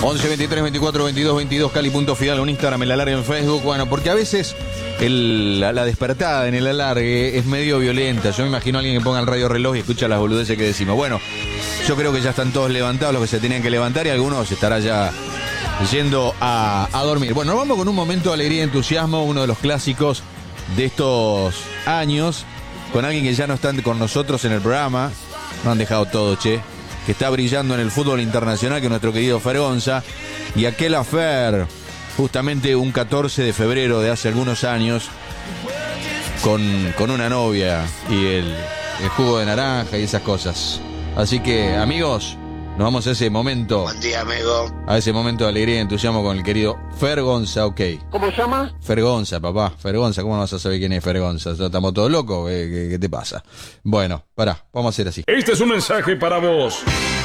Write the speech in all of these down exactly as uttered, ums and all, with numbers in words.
once, veintitrés, veinticuatro, veintidós, veintidós, Cali.Fidal, un Instagram, el alargue en Facebook. Bueno, porque a veces el, la, la despertada en el alargue es medio violenta. Yo me imagino a alguien que ponga el radio reloj y escucha las boludeces que decimos. Bueno, yo creo que ya están todos levantados los que se tenían que levantar y algunos estarán ya yendo a, a dormir. Bueno, nos vamos con un momento de alegría y entusiasmo, uno de los clásicos de estos años, con alguien que ya no está con nosotros en el programa. No han dejado todo, che. Que está brillando en el fútbol internacional, que es nuestro querido Fer Gonza. Y aquel Fer, justamente un catorce de febrero de hace algunos años, con, con una novia y el, el jugo de naranja y esas cosas. Así que, amigos, nos vamos a ese momento. Buen día, amigo. A ese momento de alegría y entusiasmo con el querido Fer Gonza, ok. ¿Cómo se llama? Fer Gonza, papá. Fer Gonza, ¿cómo no vas a saber quién es Fer Gonza? ¿Estamos todos locos? ¿Qué, qué, qué te pasa? Bueno, pará, vamos a hacer así. Este es un mensaje para vos.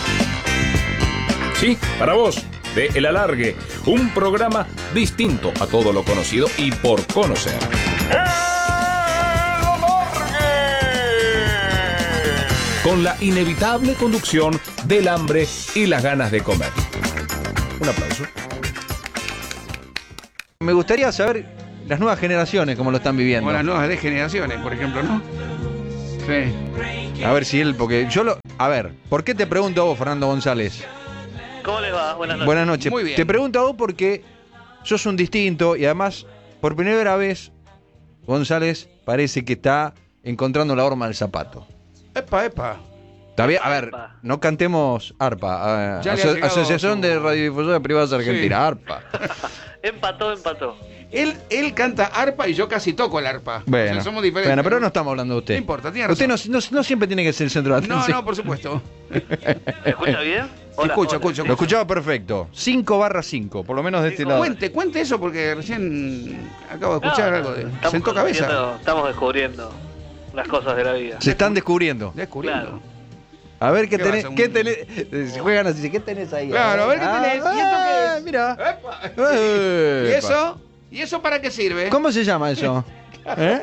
Sí, para vos, de El Alargue, un programa distinto a todo lo conocido y por conocer. Con la inevitable conducción del hambre y las ganas de comer. Un aplauso. Me gustaría saber las nuevas generaciones cómo lo están viviendo. O las nuevas de generaciones, por ejemplo, ¿no? Sí. A ver si él, porque yo lo... A ver, ¿por qué te pregunto a vos, Fernando González? ¿Cómo les va? Buenas noches. Buenas noches. Muy bien. Te pregunto a vos porque sos un distinto y además, por primera vez, González parece que está encontrando la horma del zapato. Epa, epa. Está bien, a ver, Arpa. no cantemos ARPA, eh, Ya le ha Aso- llegado Asociación su- de Radiodifusoras Privadas Argentinas, Sí. ARPA. Empató, empató. Él, él canta arpa y yo casi toco el arpa. Bueno, O sea, somos diferentes. bueno, pero no estamos hablando de usted. No importa, tiene Usted no, razón. no, no siempre tiene que ser el centro de No, atención. no, por supuesto. ¿Me escucha bien? Hola, Escucho, hola. escucho. Lo escuchaba perfecto. cinco barra cinco, por lo menos de este Cinco. lado. Cuente, cuente eso porque recién acabo de escuchar No, algo de... estamos Sentó cabeza. conociendo- Estamos descubriendo las cosas de la vida. Se están descubriendo. Descubriendo. Claro. A ver qué, ¿Qué tenés. vas a un- ¿Qué tenés? Se juegan así, ¿qué tenés ahí? Claro, a ver qué Ah, tenés. ¿Y esto qué es? Mira. Epa. Epa. ¿Y eso? ¿Y eso para qué sirve? ¿Cómo se llama eso? ¿Eh?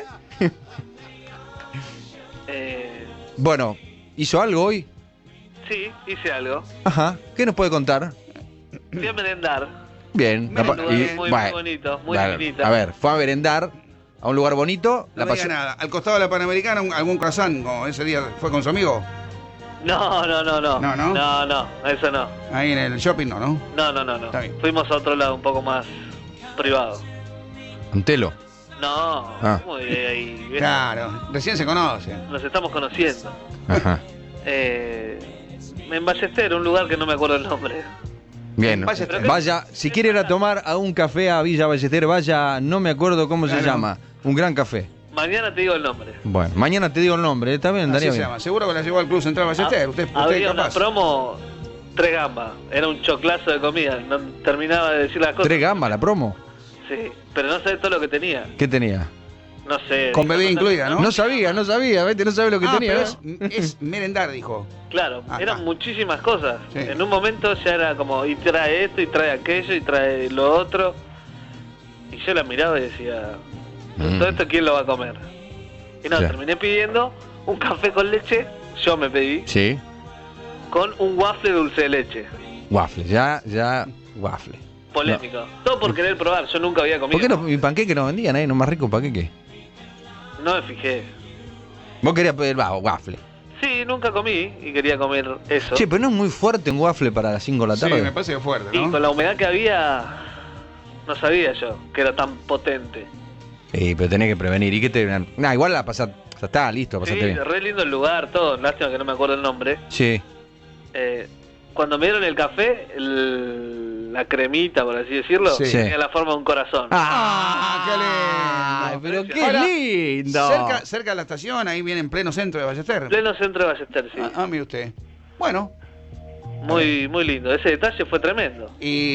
Eh, Bueno, ¿hizo algo hoy? sí, hice algo. Ajá. ¿Qué nos puede contar? Fui a merendar. Bien. Muy La pa- Un lugar y- muy, muy bueno, bonito, muy a ver, divinita. A ver, fue a merendar a un lugar bonito. No la diga pasó. nada. Al costado de la Panamericana, un- algún croissant, como ese día fue con su amigo. No, no, no, no. No, no. No, no, eso no. Ahí en el shopping, no, ¿no? No, no, no, no. Está bien. Fuimos a otro lado un poco más privado. Antelo. No, Ah. ¿cómo de ahí? ¿Viste? Claro, recién se conocen. Nos estamos conociendo. Ajá. Eh, en Ballester, un lugar que no me acuerdo el nombre. Bien. Ballester. Vaya, si quiere ir a tomar a un café a Villa Ballester, vaya, no me acuerdo cómo se Claro. llama. Un gran café. Mañana te digo el nombre. Bueno, mañana te digo el nombre, está bien, Así estaría se bien. llama. Seguro que la llevó al Club Central Ballester. Usted, usted Ah, Había es una capaz. promo, tres gambas. Era un choclazo de comida. No terminaba de decir las cosas. Tres gambas la promo. Sí, pero no sé todo lo que tenía. ¿Qué tenía? No sé. Con dijo bebida cosas- incluida, ¿no? No sabía, no sabía, vete, no sabe lo que Ah, tenía. pero ¿eh? es, es merendar, dijo. Claro, Ajá. eran muchísimas cosas. Sí. En un momento ya era como, y trae esto, y trae aquello, y trae lo otro. Y yo la miraba y decía, Mm. ¿todo esto quién lo va a comer? Y no, Claro. terminé pidiendo un café con leche, yo me pedí, Sí, con un waffle dulce de leche. waffle, ya, ya, waffle. Polémico. Todo por querer probar, yo nunca había comido. ¿Por qué no, mi panqueque no vendían ahí? ¿No más rico panqueque? No me fijé. Vos querías pedir va, waffle. Sí, nunca comí y quería comer eso. Che, pero no es muy fuerte un waffle para las cinco de la Sí, tarde. me parece que fuerte, Y ¿no? con la humedad que había, no sabía yo que era tan potente. Sí, pero tenés que prevenir. ¿Y qué te.? Nah, igual la pasás. Ya está, listo, Sí, pasaste bien. re lindo el lugar, todo. Lástima que no me acuerdo el nombre. Sí. Eh, cuando me dieron el café, el- la cremita, por así decirlo, Sí. tenía la forma de un corazón. Ah, qué lindo. Ay, pero qué Ahora, lindo. Cerca, cerca de la estación, ahí viene en pleno centro de Ballester. Pleno centro de Ballester, sí. Ah, ah, mire usted. Bueno, Muy, muy lindo. Ese detalle fue tremendo.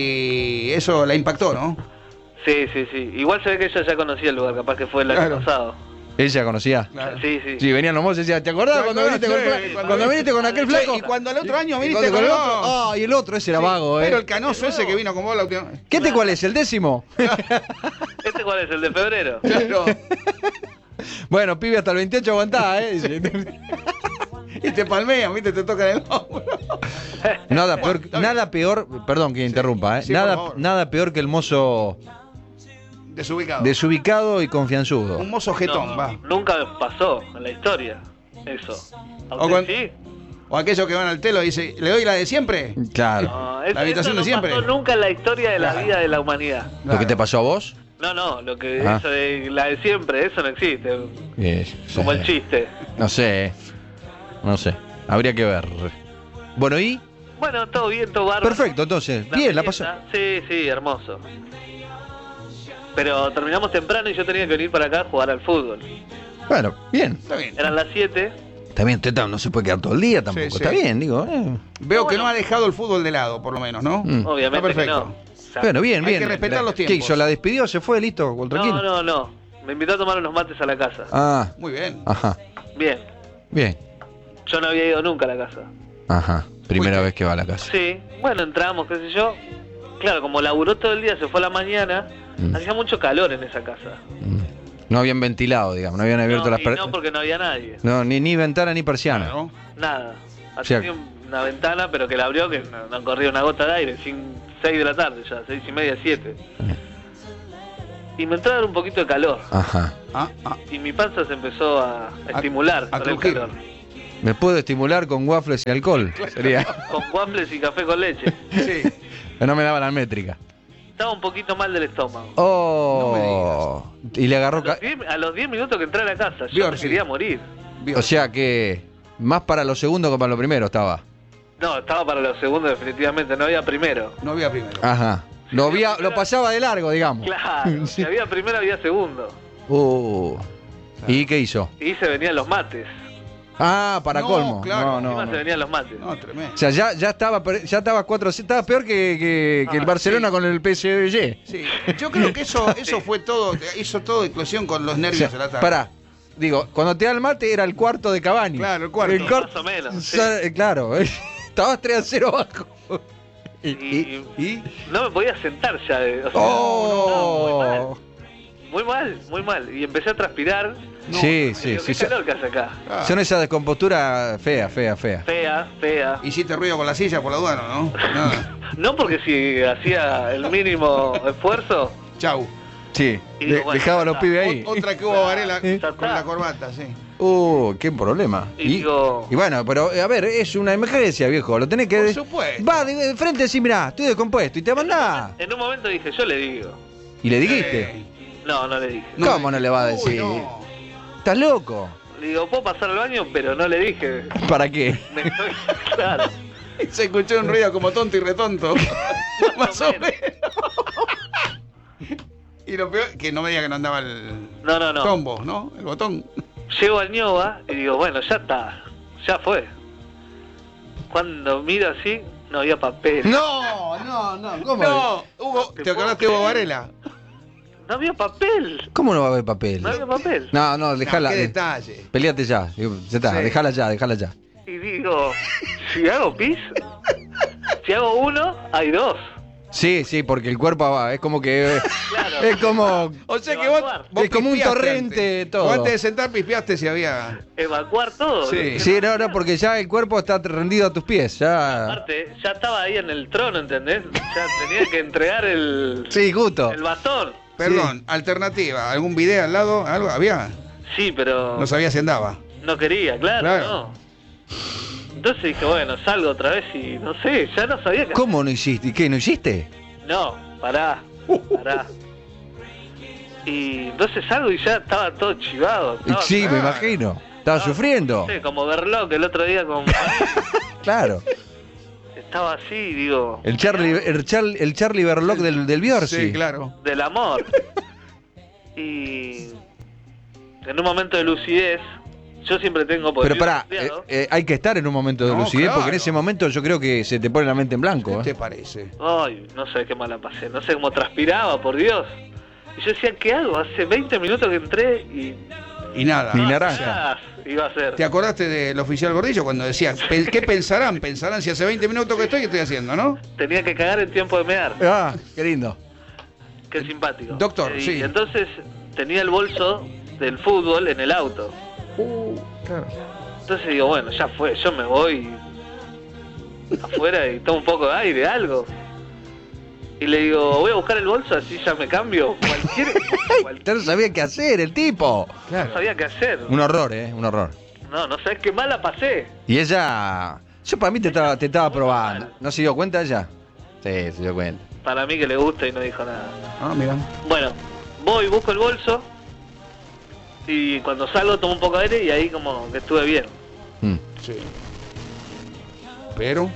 y eso la impactó, ¿no? Sí, sí, sí. Igual se ve que ella ya conocía el lugar, capaz que fue el año Claro. pasado. ¿Ella conocía? Claro. Sí, sí. Sí, venían los mozos y decían, ¿te acordás Claro, cuando, claro, viniste, con, sí, el fla- cuando cuando viniste con aquel Che, flaco? y cuando al otro año Y viniste cuando con el el otro. otro. Ah, y el otro ese era Sí, vago, ¿eh? Pero el canoso ese que vino con vos la última vez. ¿Qué te cuál es? ¿El décimo? ¿Este cuál es? ¿El de febrero? Claro. Bueno, pibe, hasta el veintiocho aguantá, ¿eh? Dice. y te palmean, ¿viste? Te tocan el hombro. Nada Bueno, peor, está nada peor, perdón que interrumpa, ¿eh? Sí, por nada, favor. nada peor que el mozo Desubicado. desubicado y confianzudo. Un mozo jetón, No, va. nunca pasó en la historia eso. ¿A O usted cuan- sí? O aquellos que van al telo y dicen, ¿le doy la de siempre? Claro. No, eso, La habitación eso no de siempre. pasó nunca en la historia de la Claro. vida de la humanidad. ¿Lo que te pasó a vos? No, no, lo que Ah. eso de la de siempre, eso no existe. Eh, Como sí. el chiste. No sé, no sé. Habría que ver. Bueno, ¿y? Bueno, todo bien, todo bárbaro. Perfecto, entonces. Bien, la pasó. merienda, Sí, sí, hermoso. Pero terminamos temprano y yo tenía que venir para acá a jugar al fútbol. Bueno, bien. Está bien. Eran las siete. También usted tam- no se puede quedar todo el día tampoco. Sí, sí. Está bien, digo. eh. Veo No, que bueno. no ha dejado el fútbol de lado, por lo menos, ¿no? Mm. Obviamente Está que no. perfecto. O sea, Bueno, bien, Hay bien. que respetar La- los ¿Qué tiempos. hizo? ¿La despidió? ¿Se fue? ¿Listo? ¿Tranquilo? no, no, no. Me invitó a tomar unos mates a la casa. Ah, Muy bien. ajá. Bien. Bien. Yo no había ido nunca a la casa. Ajá. Primera Fuiste. vez que va a la casa. Sí. Bueno, entramos, qué sé yo. Claro, como laburó todo el día, se fue a la mañana. Mm. Hacía mucho calor en esa casa. Mm. No habían ventilado, digamos. No habían abierto No, las y persianas. no, porque no había nadie. No, ni, ni ventana ni persiana. Claro. Nada. O sea- Tenía una ventana, pero que la abrió, que no, no corría una gota de aire. Sin seis de la tarde ya, seis y media, siete. Y me entró a dar un poquito de calor. Ajá. Ah, ah. Y mi panza se empezó a, a estimular a con el crujir. calor. Me puedo estimular con waffles y alcohol. Sería. Con waffles y café con leche. Sí. No me daba la métrica. Estaba un poquito mal del estómago. Oh. Y le A agarró. los ca- diez- a los diez minutos que entré a la casa, yo Vio, me sí. quería morir. Vio. O sea que. Más para lo segundo que para lo primero estaba. No, estaba para los segundos definitivamente, no había primero. No había primero. Ajá. Lo, vía- lo pasaba de largo, digamos. Claro, si había primero había segundo. Uh. ¿Y qué hizo? Y se venían los mates. Ah, para No, colmo. claro. No, no, Encima no. se venían los mates. No, tremendo. O sea, ya, ya estaba per- ya estaba cuatro, estaba peor que, que- que el Ah, Barcelona sí. con el P S G. Sí. Yo creo que eso, eso fue todo, hizo todo eclosión con los O nervios sea, de la tarde. pará. Digo, cuando te da el mate era el cuarto de Cavani. Claro, el cuarto. El cuarto- Más o menos, o sí. sea, eh, claro. Estabas tres a cero abajo. Y- y- Y ¿Y? no me podía sentar ya. de- o sea, ¡Oh! Muy mal, muy mal. Y empecé a transpirar. No, sí, Y sí, digo, sí. ¿qué Son, calor que hace acá? Ah. son esa descompostura fea, fea, fea. Fea, fea. ¿Hiciste ruido con la silla por la duda, no? Nada. No porque si hacía el mínimo esfuerzo. Chau. Sí, Y digo, de- bueno, dejaba ya los está. pibes ahí. Ot- Otra que hubo Varela Sí. con la corbata, sí. Uh, qué problema. Y digo- y bueno, pero a ver, es una emergencia, viejo. Lo tenés que. Por de- supuesto. Va de, de frente y decís, mirá, estoy descompuesto. Y te mandás. En un momento dije, yo le digo. Y le dijiste. Eh, No, no le dije. ¿Cómo no le va a Uy, decir? no. ¿Estás loco? Le digo, ¿puedo pasar al baño? Pero no le dije. ¿Para qué? Me estoy... Claro. Se escuchó un ruido como tonto y retonto. Más o menos. Y lo peor, que no me diga que no andaba el No, no, no. tombo, ¿no? El botón. Llego al ñoba y digo, bueno, ya está. Ya fue. Cuando miro así, no había papel. No, no, no. ¿Cómo, No, Hugo, ¿te acordaste de Hugo Varela? No había papel. ¿Cómo no va a haber papel? No había papel. No, no, dejala. No, qué eh, detalle. Peleate ya. Digo, Ya está, Sí. dejala ya, dejala ya. Y digo, si hago pis, si hago uno, hay dos. Sí, sí, porque el cuerpo va, es como que. Claro. Es como. O sea que vos, Evacuar. vos Es como un pispeaste torrente antes. todo. Vos antes de sentar pispeaste si había... Evacuar todo. Sí. Sí, no, no, porque ya el cuerpo está rendido a tus pies. Ya. Aparte, ya estaba ahí en el trono, ¿entendés? Ya tenía que entregar el, Sí, justo. el bastón. Perdón, alternativa. ¿Algún video al lado? ¿Algo había? Sí, pero No sabía si andaba. no quería, claro, Claro. no. Entonces dije, bueno, salgo otra vez y no sé, ya no sabía qué. ¿Cómo no hiciste? ¿Qué, no hiciste? No, pará, pará. Y entonces salgo y ya estaba todo chivado. estaba- Sí, me claro. imagino. Estaba No, sufriendo. no sé, como Berloc el otro día con... Claro. Estaba así, digo, El Charlie, el Charlie, el Charlie Berloc del, del Biorsi. Sí, claro. del amor. Y en un momento de lucidez, yo siempre tengo... porque Pero vivo pará, eh, resfriado. eh, hay que estar en un momento de No, lucidez, porque en claro. ese momento yo creo que se te pone la mente en blanco. ¿Qué ¿eh? te parece? Ay, no sé qué mala pasé, no sé cómo transpiraba, por Dios. Y yo decía, ¿qué hago? Hace veinte minutos que entré y... Y nada. Ni naranja. Ah, iba a ser. ¿Te acordaste del oficial Gordillo cuando decía, "Pe- ¿qué pensarán? Pensarán si hace veinte minutos que estoy, ¿qué estoy haciendo, no? Tenía que cagar en tiempo de mear. Ah, qué lindo. Qué simpático. Doctor, y sí. entonces tenía el bolso del fútbol en el auto. Uh, claro. Entonces digo, bueno, ya fue, yo me voy afuera y tomo un poco de aire, algo. Y le digo, voy a buscar el bolso, así ya me cambio. Cualquier, cualquier... No sabía qué hacer, el tipo. No sabía qué hacer. Un horror, ¿eh? Un horror. No, no sabes qué mala pasé. Y ella... Yo para mí te estaba, te estaba Muy probando. mal. ¿No se dio cuenta ella? Sí, se dio cuenta. Para mí que le gusta y no dijo nada. Ah, mira. Bueno, voy, busco el bolso. Y cuando salgo tomo un poco de aire y ahí como que estuve bien. Mm. Sí. Pero.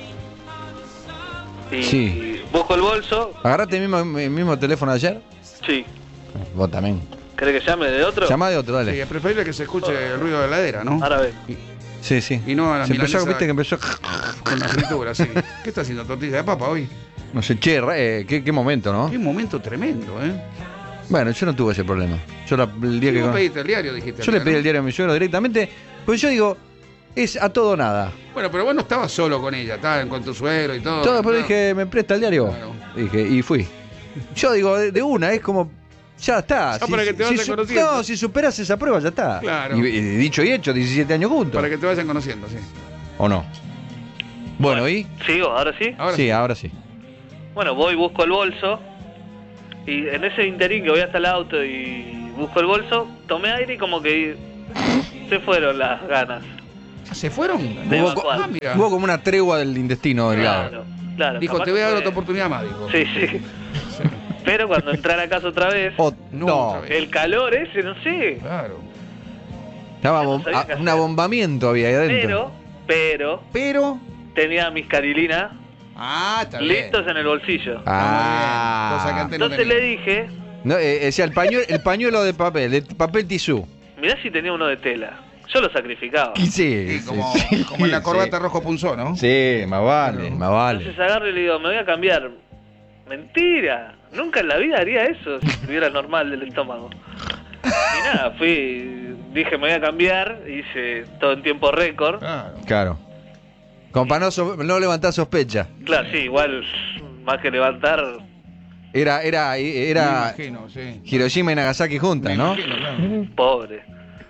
Y, Sí. y busco el bolso. ¿Agarraste el mismo, el mismo teléfono de ayer? Sí. Vos también. ¿Querés que llame de otro? Llama de otro, Sí, dale. es preferible que se escuche el ruido de la heladera, ¿no? Ahora ve. Sí, sí. Y no a la Se empezó, milanesa viste que empezó... con la fritura, sí. ¿Qué está haciendo? ¿Tortilla de papa hoy? No sé, che, re- eh, qué, qué momento, ¿no? Qué momento tremendo, ¿eh? Bueno, yo no tuve ese problema. Yo la- el día Y que... vos con- pediste el diario, dijiste. Yo le acá, pedí ¿no? el diario a mi suegro directamente, pues yo digo, es a todo o nada. Bueno, pero vos no estabas solo con ella, estaban con tu suegro y todo. Yo después ¿no? dije, ¿me presta el diario? Claro. Dije, y fui. Yo digo, de, de una, es como, ya está. Ya para que te vayas su- conociendo. No, si superas esa prueba, ya está. Claro. Y, y dicho y hecho, diecisiete años juntos. Para que te vayan conociendo, sí. ¿O no? Bueno, ¿y? ¿Sigo? ¿Ahora sí? Ahora sí, sí. ahora sí. Bueno, voy, busco el bolso. Y en ese interín que voy hasta el auto y busco el bolso, tomé aire y como que se fueron las ganas. ¿Ya se fueron? De Hubo, evacuar. Ah, mira. hubo como una tregua del intestino delgado. Claro, claro. Dijo, capaz te voy a dar que otra fue- oportunidad más, dijo. Sí, sí. Pero cuando entré a la casa otra vez, Oh, No, no, otra vez. el calor ese, no sé. Claro. estaba no bom- sabía ah, qué un hacer. abombamiento había ahí adentro. Pero, pero, Pero. tenía mis carilinas Ah, está bien. listos en el bolsillo. Ah, Cosa que antes no Entonces tenía. le dije, no, eh, decía el pañuelo, el pañuelo de papel, de papel tisú. mirá si tenía uno de tela. Yo lo sacrificaba. Sí, Sí, sí, como, sí, como en la sí. corbata rojo punzó, ¿no? Sí, más vale, Claro. más vale. Entonces agarro y le digo, me voy a cambiar. Mentira, nunca en la vida haría eso si estuviera normal del estómago. Y nada, fui, dije me voy a cambiar, hice todo en tiempo récord. Claro. Claro. Como para no, so- no levantar sospecha. Claro, sí, igual más que levantar, Era, era, era Me imagino, sí. Hiroshima y Nagasaki juntas, Me ¿no? imagino, claro. pobre.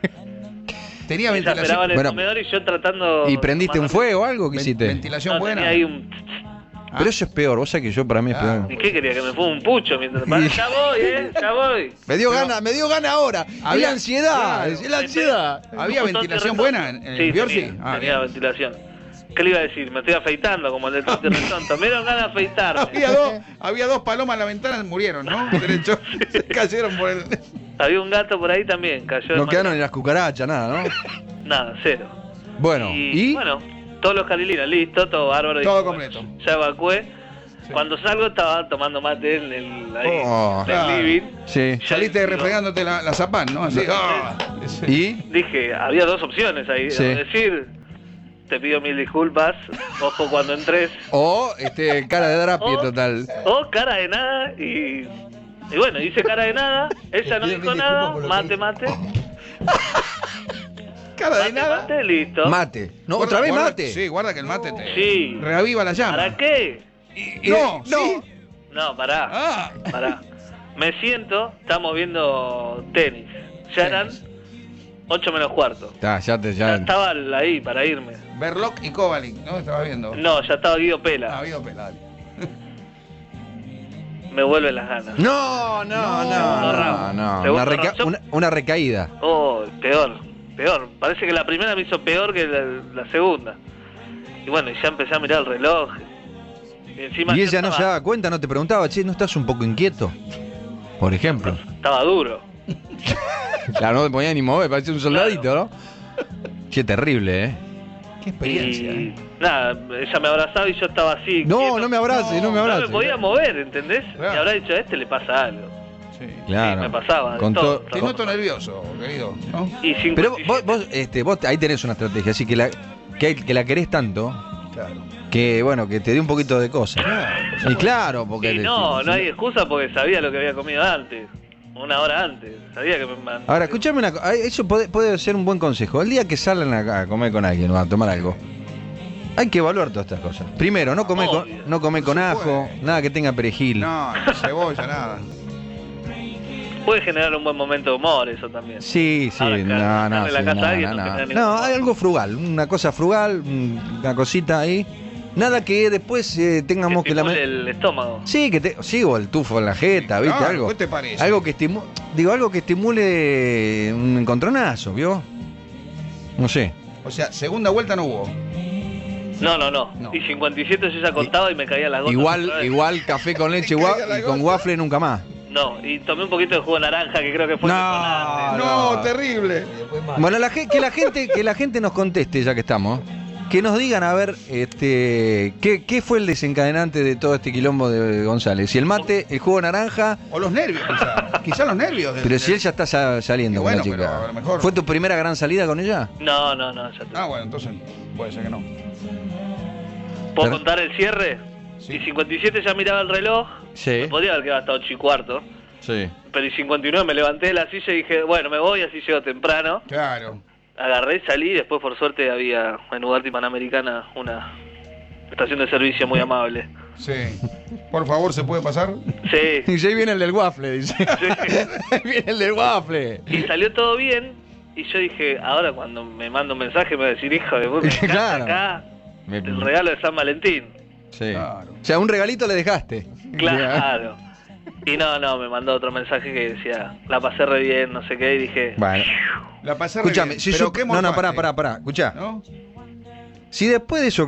Tenía Ella esperaba en ventilación, el Bueno, comedor y yo tratando... ¿Y prendiste un más fuego o algo? ¿Qué ven- hiciste? ventilación rápido. No, buena. tenía ahí un... Pero eso es peor, vos sabés que yo para mí es Ah. peor. ¿Y qué quería? Que me fume un pucho mientras... Pará, ya voy, eh, ya voy. Me dio Pero- gana, me dio gana ahora. Es Había- la ansiedad, claro. es la ansiedad. ¿Había Un montón de ventilación retonto. buena en- en el sí, Biorsi? tenía, Ah, tenía bien. ventilación. ¿Qué le iba a decir? Me estoy afeitando como el de Toti Retonto. Me dieron ganas de afeitarme. Había dos, había dos palomas en la ventana, murieron, ¿no? Derecho. Se cayeron por el. Había un gato por ahí también, cayó. No el quedaron mar- ni las cucarachas, nada, ¿no? Nada, cero. Bueno, y, ¿y? bueno, todos los carilinas, listo, todo bárbaro. Todo Dije, completo. bueno, ya evacué. Cuando salgo estaba tomando mate en el, ahí, Oh, en el claro. living. Sí. Ya Saliste digo, refregándote la, la zapán, ¿no? Así. ah. ¿Y? Dije, había dos opciones ahí. Sí. O decir, te pido mil disculpas, ojo cuando entres. O este, cara de drapie O- total. O cara de nada y... Y bueno, hice cara de nada, ella no Pido dijo mil nada, disculpas por lo mate, que- mate, Cara de mate, nada. mate, listo. Mate. No, Guarda- otra vez guarda- mate. Sí, guarda que el mate te Sí. reaviva la llama. ¿Para qué? Y- No, no. sí. No, pará, Ah. pará. Me siento, estamos viendo tenis. Ya eran ocho menos cuarto. Está, ya te, Ya ya. estaba ahí para irme. Berlock y Kovalik, ¿no? Estabas viendo. No, ya estaba Guido Ah, Pela. habido pelado. Me vuelven las ganas. No, no, no, Segundo no, round. no. Segundo Una, reca- round. Yo- una, una recaída. Oh, peor, peor. Parece que la primera me hizo peor que la, la segunda. Y bueno, ya empecé a mirar el reloj. Y encima Y yo ella no se estaba- daba cuenta, no te preguntaba, che, ¿no estás un poco inquieto? Por ejemplo. Estaba duro. Claro, no te podía ni mover, parecía un soldadito, ¿no? Qué terrible, ¿eh? Qué experiencia. Y ¿eh? nada, ella me abrazaba y yo estaba así. No, quieto. no me abraces, no me No abraces. me podía mover, ¿entendés? Claro. Y habrá dicho, a este le pasa algo. Sí. Claro. Sí, me pasaba, de Con todo. to- Te noto nervioso, querido. ¿no? Y Pero cincuenta y vos, siete. vos, este, vos ahí tenés una estrategia, así que la, que, que la querés tanto, Claro. que bueno, que te dé un poquito de cosas. Y claro, porque... Y no, no hay excusa porque sabía lo que había comido antes. Una hora antes. Sabía que me man- Ahora, escúchame una cosa, eso puede, puede ser un buen consejo. El día que salen a, a comer con alguien o a tomar algo, hay que evaluar todas estas cosas. Primero, no comer con, no comer con ajo, nada que tenga perejil. No, ni cebolla, nada. puede generar un buen momento de humor eso también. Sí, sí, Ahora, no, claro, no, en la sí, casa no, de alguien no, no no. genera ningún No, humor. hay algo frugal, una cosa frugal, una cosita ahí. Nada que después eh, tengamos que, que la estimule el estómago. Sí, que te, sí, o el tufo en la jeta, ¿viste? Claro, algo. ¿qué te parece? Algo que estimule, digo, algo que estimule un encontronazo, ¿vio? No sé. O sea, segunda vuelta no hubo. No, no, no, No. Y cincuenta y siete yo ya contaba y me caía la gota. Igual, igual café con leche Te gua- caiga la y con gota. waffle nunca más. No, y tomé un poquito de jugo de naranja que creo que fue No, el detonante. No, no. terrible. Bueno, la, gen- que la gente, que la gente nos conteste, ya que estamos. Que nos digan, a ver, este, ¿qué, qué fue el desencadenante de todo este quilombo de González? Si el mate, el jugo de naranja, O los nervios, quizá. Quizá los nervios. del- pero si él ya está sa- saliendo Y con bueno, la chica. pero a lo mejor- ¿Fue tu primera gran salida con ella? No, no, no, ya te... Ah, bueno, entonces puede ser que no. ¿Puedo Pero- contar el cierre? Sí. Y cincuenta y siete ya miraba el reloj. Sí. Me podía haber quedado hasta ocho y cuarto. Sí. Pero y cincuenta y nueve me levanté de la silla y dije, bueno, me voy, así llego temprano. Claro. Agarré y salí, después por suerte había en Ugarte y Panamericana una estación de servicio muy amable. Sí. Por favor, ¿se puede pasar? Sí, Y ahí viene el del waffle, dice. Ahí viene el del waffle. y salió todo bien. Y yo dije, ahora cuando me manda un mensaje me va a decir, hijo de puta, me encanta Claro. acá Me- el regalo de San Valentín. Sí. Claro. O sea, un regalito le dejaste. Claro. Y no, no, me mandó otro mensaje que decía, la pasé re bien, no sé qué, y dije, Bueno. La pasé re Escúchame, bien, si pero sup- qué no, no, morfaste, pará, pará, pará. Escuchá. ¿no? Si después de eso